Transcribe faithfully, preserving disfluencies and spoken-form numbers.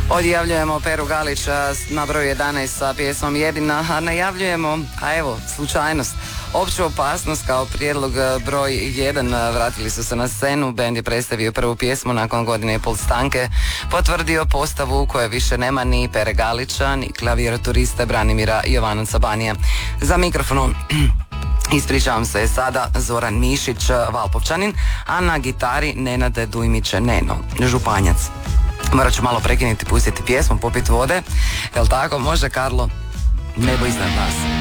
Odjavljujemo Peru Galića na broju jedanaest sa pjesmom Jedina, a najavljujemo, a evo, slučajnost, Opću opasnost kao prijedlog broj jedan. Vratili su se na scenu, bend je predstavio prvu pjesmu nakon godine i pol stanke, potvrdio postavu u kojoj više nema ni Pere Galića, ni klavijaturiste Branimira Jovanaca Banija. Za mikrofonom ispričavam se sada Zoran Mišić, Valpovčanin, a na gitari Nenad Dujmić Neno, Županjac. Morat ću malo prekinuti, pustiti pjesmu, popiti vode, jel tako? Može, Karlo? Nebo iznad nas.